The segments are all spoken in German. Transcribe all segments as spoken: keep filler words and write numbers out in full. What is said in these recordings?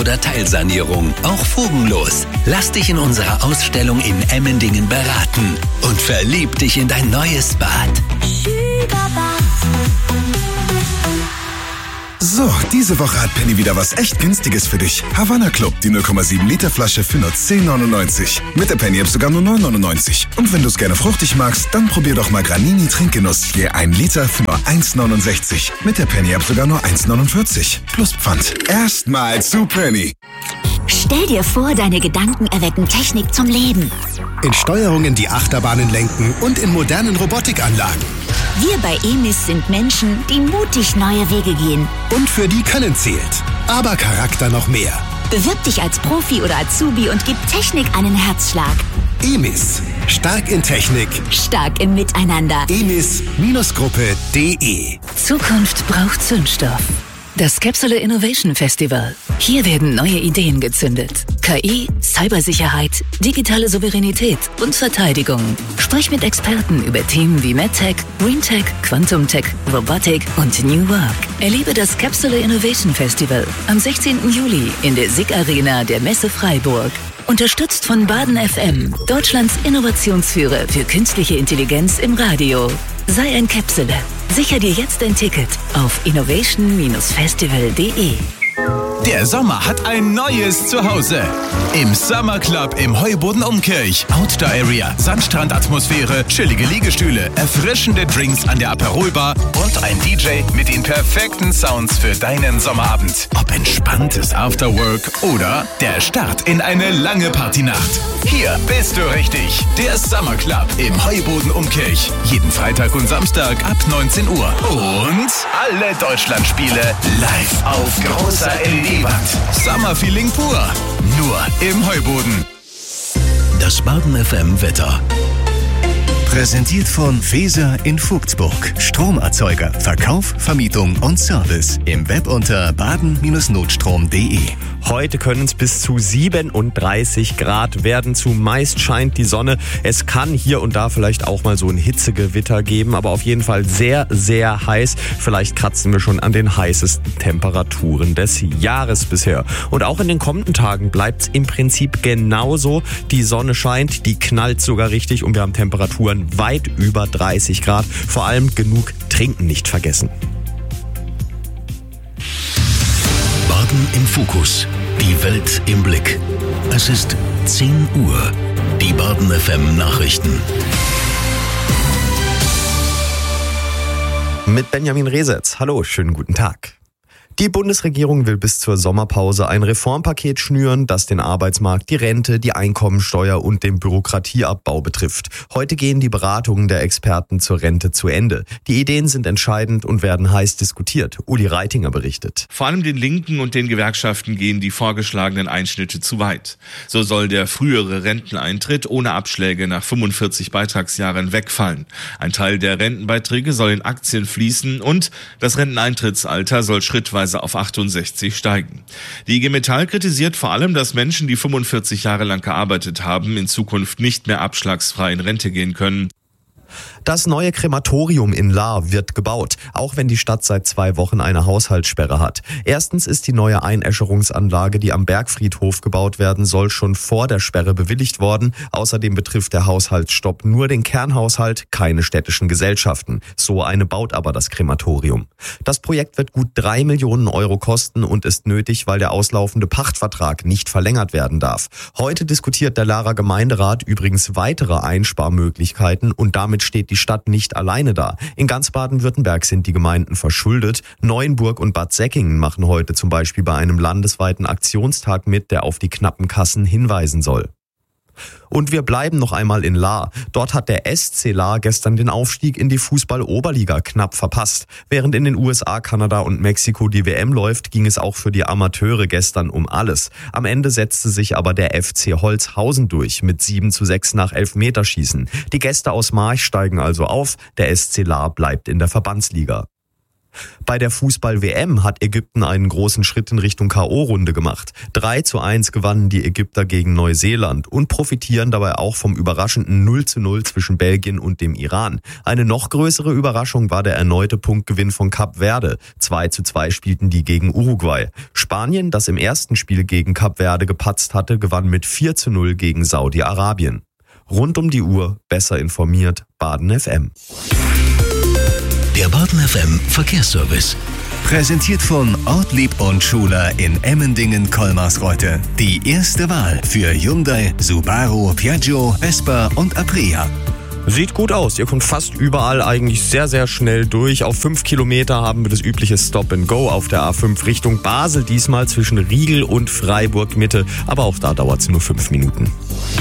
oder Teilsanierung, auch fugenlos. Lass dich in unserer Ausstellung in Emmendingen beraten und verlieb dich in dein neues Bad. So, diese Woche hat Penny wieder was echt Günstiges für dich. Havanna Club, die null Komma sieben Liter Flasche für nur zehn neunundneunzig. Mit der Penny-App sogar nur neun neunundneunzig. Und wenn du es gerne fruchtig magst, dann probier doch mal Granini Trinkgenuss. Je ein Liter für nur eins neunundsechzig. Mit der Penny-App sogar nur eins neunundvierzig. Plus Pfand. Erstmal zu Penny. Stell dir vor, deine Gedanken erwecken Technik zum Leben. In Steuerungen, die Achterbahnen lenken und in modernen Robotikanlagen. Wir bei E M I S sind Menschen, die mutig neue Wege gehen. Und für die Können zählt. Aber Charakter noch mehr. Bewirb dich als Profi oder Azubi und gib Technik einen Herzschlag. E M I S. Stark in Technik. Stark im Miteinander. E M I S Gruppe punkt de. Zukunft braucht Zündstoff. Das Capsule Innovation Festival. Hier werden neue Ideen gezündet. K I, Cybersicherheit, digitale Souveränität und Verteidigung. Sprich mit Experten über Themen wie MedTech, GreenTech, Quantum-Tech, Robotik und New Work. Erlebe das Capsule Innovation Festival am sechzehnten Juli in der S I G Arena der Messe Freiburg. Unterstützt von Baden F M, Deutschlands Innovationsführer für künstliche Intelligenz im Radio. Sei ein Capsule. Sicher dir jetzt ein Ticket auf innovation festival punkt de. Der Sommer hat ein neues Zuhause. Im Summer Club im Heuboden Umkirch. Outdoor Area, Sandstrandatmosphäre, chillige Liegestühle, erfrischende Drinks an der Aperolbar und ein D J mit den perfekten Sounds für deinen Sommerabend. Ob entspanntes Afterwork oder der Start in eine lange Partynacht. Hier bist du richtig. Der Summer Club im Heuboden Umkirch. Jeden Freitag und Samstag ab neunzehn Uhr. Und alle Deutschlandspiele live auf großer L E D-Wand. Summer Feeling pur. Nur im Heuboden. Das Baden F M Wetter. Präsentiert von Feser in Vogtsburg. Stromerzeuger, Verkauf, Vermietung und Service. Im Web unter baden Notstrom punkt de. Heute können es bis zu siebenunddreißig Grad werden. Zumeist scheint die Sonne. Es kann hier und da vielleicht auch mal so ein Hitzegewitter geben, aber auf jeden Fall sehr, sehr heiß. Vielleicht kratzen wir schon an den heißesten Temperaturen des Jahres bisher. Und auch in den kommenden Tagen bleibt es im Prinzip genauso. Die Sonne scheint, die knallt sogar richtig und wir haben Temperaturen weit über dreißig Grad. Vor allem genug trinken nicht vergessen. Baden im Fokus. Die Welt im Blick. Es ist zehn Uhr. Die Baden F M Nachrichten. Mit Benjamin Resetz. Hallo, schönen guten Tag. Die Bundesregierung will bis zur Sommerpause ein Reformpaket schnüren, das den Arbeitsmarkt, die Rente, die Einkommensteuer und den Bürokratieabbau betrifft. Heute gehen die Beratungen der Experten zur Rente zu Ende. Die Ideen sind entscheidend und werden heiß diskutiert. Uli Reitinger berichtet. Vor allem den Linken und den Gewerkschaften gehen die vorgeschlagenen Einschnitte zu weit. So soll der frühere Renteneintritt ohne Abschläge nach fünfundvierzig Beitragsjahren wegfallen. Ein Teil der Rentenbeiträge soll in Aktien fließen und das Renteneintrittsalter soll schrittweise auf achtundsechzig steigen. Die I G Metall kritisiert vor allem, dass Menschen, die fünfundvierzig Jahre lang gearbeitet haben, in Zukunft nicht mehr abschlagsfrei in Rente gehen können. Das neue Krematorium in Lahr wird gebaut, auch wenn die Stadt seit zwei Wochen eine Haushaltssperre hat. Erstens ist die neue Einäscherungsanlage, die am Bergfriedhof gebaut werden soll, schon vor der Sperre bewilligt worden. Außerdem betrifft der Haushaltsstopp nur den Kernhaushalt, keine städtischen Gesellschaften. So eine baut aber das Krematorium. Das Projekt wird gut drei Millionen Euro kosten und ist nötig, weil der auslaufende Pachtvertrag nicht verlängert werden darf. Heute diskutiert der Lahrer Gemeinderat übrigens weitere Einsparmöglichkeiten und damit steht die Stadt nicht alleine da. In ganz Baden-Württemberg sind die Gemeinden verschuldet. Neuenburg und Bad Säckingen machen heute zum Beispiel bei einem landesweiten Aktionstag mit, der auf die knappen Kassen hinweisen soll. Und wir bleiben noch einmal in Lahr. Dort hat der S C Lahr gestern den Aufstieg in die Fußball-Oberliga knapp verpasst. Während in den U S A, Kanada und Mexiko die W M läuft, ging es auch für die Amateure gestern um alles. Am Ende setzte sich aber der F C Holzhausen durch mit sieben zu sechs nach Elfmeterschießen. Die Gäste aus March steigen also auf. Der S C Lahr bleibt in der Verbandsliga. Bei der Fußball-W M hat Ägypten einen großen Schritt in Richtung K O-Runde gemacht. drei zu eins gewannen die Ägypter gegen Neuseeland und profitieren dabei auch vom überraschenden null zu null zwischen Belgien und dem Iran. Eine noch größere Überraschung war der erneute Punktgewinn von Kap Verde. zwei zu zwei spielten die gegen Uruguay. Spanien, das im ersten Spiel gegen Kap Verde gepatzt hatte, gewann mit vier zu null gegen Saudi-Arabien. Rund um die Uhr besser informiert, Baden F M. Der Baden F M Verkehrsservice. Präsentiert von Ortlieb und Schuler in Emmendingen-Kolmarsreuth. Die erste Wahl für Hyundai, Subaru, Piaggio, Vespa und Aprilia. Sieht gut aus. Ihr kommt fast überall eigentlich sehr, sehr schnell durch. Auf fünf Kilometer haben wir das übliche Stop and Go auf der A fünf Richtung Basel. Diesmal zwischen Riegel und Freiburg Mitte. Aber auch da dauert es nur fünf Minuten.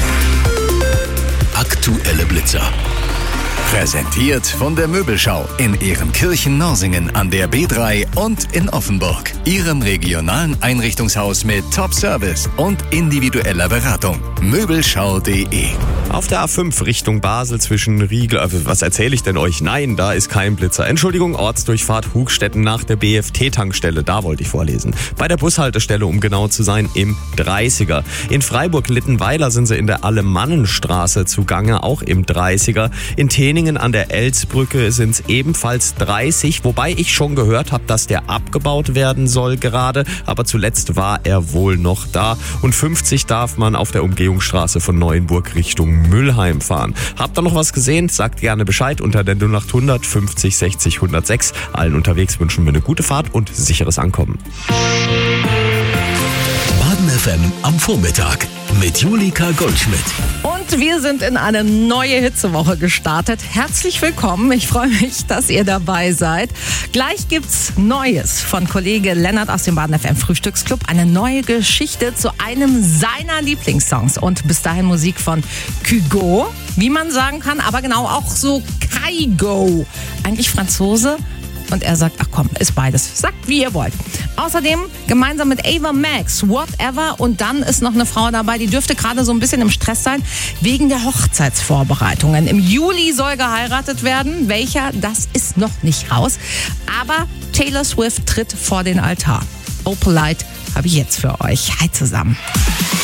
Aktuelle Blitzer. Präsentiert von der Möbelschau in Ehrenkirchen-Norsingen an der B drei und in Offenburg. Ihrem regionalen Einrichtungshaus mit Top-Service und individueller Beratung. Möbelschau punkt de. Auf der A fünf Richtung Basel zwischen Riegel, äh, was erzähle ich denn euch? Nein, da ist kein Blitzer. Entschuldigung, Ortsdurchfahrt Hugstetten nach der B F T-Tankstelle, da wollte ich vorlesen. Bei der Bushaltestelle, um genau zu sein, im dreißiger. In Freiburg-Littenweiler sind sie in der Alemannenstraße zugange, auch im dreißiger. In Teningen an der Elsbrücke sind es ebenfalls dreißig, wobei ich schon gehört habe, dass der abgebaut werden soll gerade, aber zuletzt war er wohl noch da. Und fünfzig darf man auf der Umgehungsstraße von Neuenburg Richtung Müllheim fahren. Habt ihr noch was gesehen? Sagt gerne Bescheid unter der null acht hundert fünfzig sechzig hundertsechs. Allen unterwegs wünschen wir eine gute Fahrt und sicheres Ankommen. Baden F M am Vormittag mit Julika Goldschmidt. Und wir sind in eine neue Hitzewoche gestartet. Herzlich willkommen. Ich freue mich, dass ihr dabei seid. Gleich gibt's Neues von Kollege Lennart aus dem Baden F M Frühstücksclub. Eine neue Geschichte zu einem seiner Lieblingssongs. Und bis dahin Musik von Kygo, wie man sagen kann, aber genau auch so Kygo. Eigentlich Franzose. Und er sagt, ach komm, ist beides. Sagt, wie ihr wollt. Außerdem gemeinsam mit Ava Max, Whatever. Und dann ist noch eine Frau dabei, die dürfte gerade so ein bisschen im Stress sein, wegen der Hochzeitsvorbereitungen. Im Juli soll geheiratet werden. Welcher, das ist noch nicht raus. Aber Taylor Swift tritt vor den Altar. Opalite habe ich jetzt für euch. Hi zusammen.